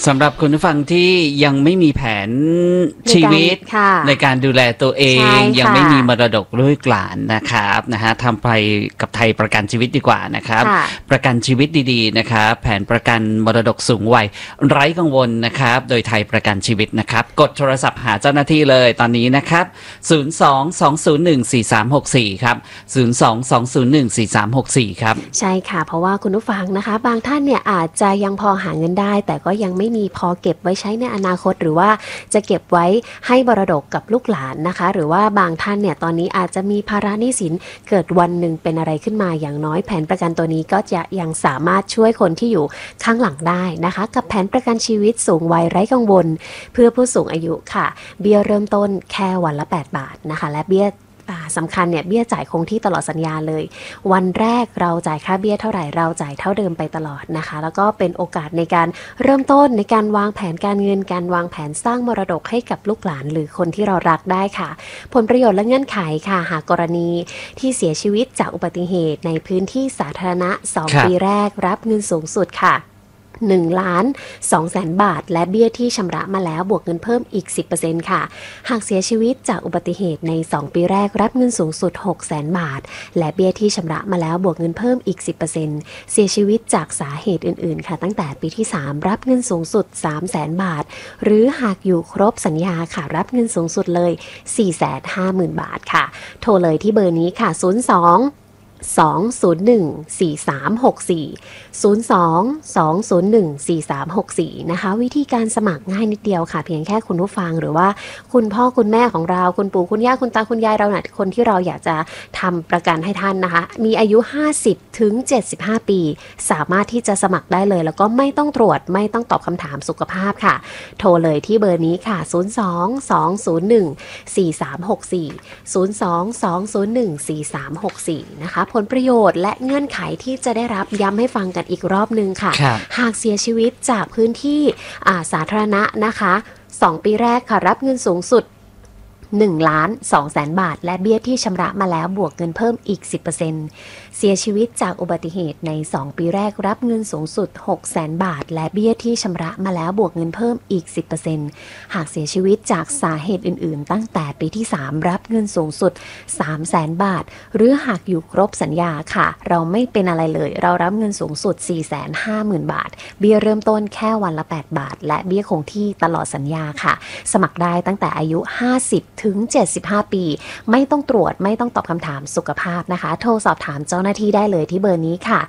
สำหรับคุณผู้ฟังที่ยังไม่มีแผนชีวิตในการดูแลตัวเองยังไม่มีมรดกลูกหลานนะครับทำไปกับไทยประกันชีวิตดีกว่านะครับประกันชีวิตดีๆนะครับแผนประกันมรดกสูงวัยไร้กังวลนะครับโดยไทยประกันชีวิตนะครับกดโทรศัพท์หาเจ้าหน้าที่เลยตอนนี้นะครับ02-201-4364ครับ02-201-4364ครับใช่ค่ะเพราะว่าคุณผู้ฟังนะคะบางท่านเนี่ยอาจจะยังพอหาเงินได้แต่ก็ยังไม่มีพอเก็บไว้ใช้ในอนาคตหรือว่าจะเก็บไว้ให้มรดกกับลูกหลานนะคะหรือว่าบางท่านเนี่ยตอนนี้อาจจะมีภาระหนี้สินเกิดวันหนึ่งเป็นอะไรขึ้นมาอย่างน้อยแผนประกันตัวนี้ก็จะยังสามารถช่วยคนที่อยู่ข้างหลังได้นะคะกับแผนประกันชีวิตสูงวัยไร้กังวลเพื่อผู้สูงอายุค่ะเบี้ยเริ่มต้นแค่วันละ8 บาทนะคะและเบี้ยสำคัญเนี่ยเบี้ยจ่ายคงที่ตลอดสัญญาเลยวันแรกเราจ่ายค่าเบี้ยเท่าไหร่เราจ่ายเท่าเดิมไปตลอดนะคะแล้วก็เป็นโอกาสในการเริ่มต้นในการวางแผนการเงินการวางแผนสร้างมรดกให้กับลูกหลานหรือคนที่เรารักได้ค่ะผลประโยชน์และเงื่อนไขค่ะหากกรณีที่เสียชีวิตจากอุบัติเหตุในพื้นที่สาธารณะ2 ปีแรกรับเงินสูงสุดค่ะ1,200,000 บาทและเบี้ยที่ชำระมาแล้วบวกเงินเพิ่มอีก 10% ค่ะหากเสียชีวิตจากอุบัติเหตุใน2 ปีแรกรับเงินสูงสุด 600,000 บาทและเบี้ยที่ชำระมาแล้วบวกเงินเพิ่มอีก 10% เสียชีวิตจากสาเหตุอื่นๆค่ะตั้งแต่ปีที่3รับเงินสูงสุด 300,000 บาทหรือหากอยู่ครบสัญญาค่ะรับเงินสูงสุดเลย 450,000 บาทค่ะโทรเลยที่เบอร์นี้ค่ะ02-201-4364 02-201-4364 นะคะวิธีการสมัครง่ายนิดเดียวค่ะเพียงแค่คุณผู้ฟังหรือว่าคุณพ่อคุณแม่ของเราคุณปู่คุณย่าคุณตาคุณยายเราเนี่ยคนที่เราอยากจะทำประกันให้ท่านนะคะมีอายุ50ถึง75ปีสามารถที่จะสมัครได้เลยแล้วก็ไม่ต้องตรวจไม่ต้องตอบคำถามสุขภาพค่ะโทรเลยที่เบอร์นี้ค่ะ02-201-4364 นะคะผลประโยชน์และเงื่อนไขที่จะได้รับย้ำให้ฟังกันอีกรอบนึงค่ะหากเสียชีวิตจากพื้นที่สาธารณะนะคะ2 ปีแรกค่ะรับเงินสูงสุด1,200,000 บาทและเบี้ยที่ชำระมาแล้วบวกเงินเพิ่มอีก 10% เสียชีวิตจากอุบัติเหตุใน2 ปีแรกรับเงินสูงสุด 600,000 บาทและเบี้ยที่ชำระมาแล้วบวกเงินเพิ่มอีก 10% หากเสียชีวิตจากสาเหตุอื่นๆตั้งแต่ปีที่3รับเงินสูงสุด 300,000 บาทหรือหากอยู่ครบสัญญาค่ะเราไม่เป็นอะไรเลยเรารับเงินสูงสุด 450,000 บาทเบี้ยเริ่มต้นแค่วันละ8 บาทและเบี้ยคงที่ตลอดสัญญาค่ะสมัครได้ตั้งแต่อายุ50ถึง75 ปีไม่ต้องตรวจไม่ต้องตอบคำถามสุขภาพนะคะโทรสอบถามเจ้าหน้าที่ได้เลยที่เบอร์นี้ค่ะ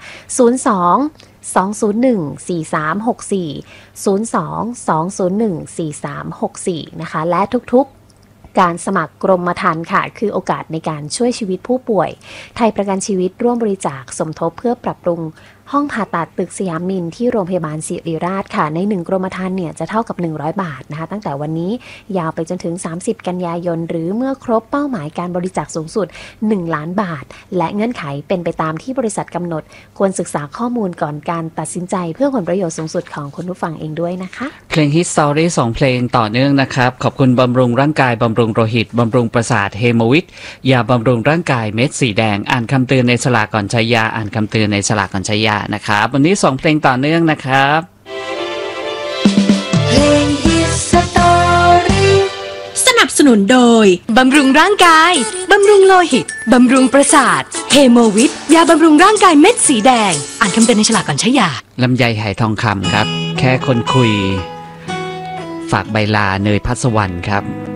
02-201-4364 นะคะและทุกๆการสมัครกรมธรรม์ค่ะคือโอกาสในการช่วยชีวิตผู้ป่วยไทยประกันชีวิตร่วมบริจาคสมทบเพื่อปรับปรุงห้องผ่าตัดตึกสยามมินที่โรงพยาบาลศิริราชค่ะใน1 กรมธรรม์เนี่ยจะเท่ากับ100 บาทนะคะตั้งแต่วันนี้ยาวไปจนถึง30 กันยายนหรือเมื่อครบเป้าหมายการบริจาคสูงสุด1 ล้านบาทและเงื่อนไขเป็นไปตามที่บริษัทกำหนดควรศึกษาข้อมูลก่อนการตัดสินใจเพื่อผลประโยชน์สูงสุดของคุณผู้ฟังเองด้วยนะคะเพลงฮิตสตอรี่2 เพลงต่อเนื่องนะครับขอบคุณบำรุงร่างกายบำรุงโลหิตบำรุงประสาทเฮโมวิทยาบำรุงร่างกายเม็ดสีแดงอ่านคำเตือนในฉลากก่อนใช้ยาอ่านคำเตือนในฉลากก่อนใช้ยานะครับวันนี้2 เพลงต่อเนื่องนะครับเพลงฮิตสตอรี่สนับสนุนโดยบำรุงร่างกายบำรุงโลหิตบำรุงประสาทเฮโมวิทยาบำรุงร่างกายเม็ดสีแดงอ่านคำเตือนในฉลากก่อนใช้ยาลำไยไหทองคำครับแค่คนคุยฝากใบลาเนยพัสวรรณครับ